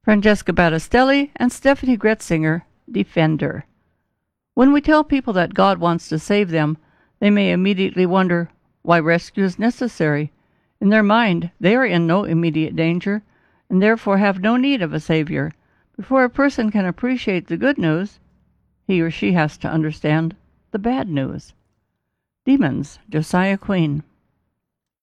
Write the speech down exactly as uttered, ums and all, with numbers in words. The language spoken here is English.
Francesca Battistelli and Stephanie Gretzinger, Defender. When we tell people that God wants to save them, they may immediately wonder why rescue is necessary. In their mind, they are in no immediate danger, and therefore have no need of a Savior. Before a person can appreciate the good news, he or she has to understand the bad news. Demons, Josiah Queen.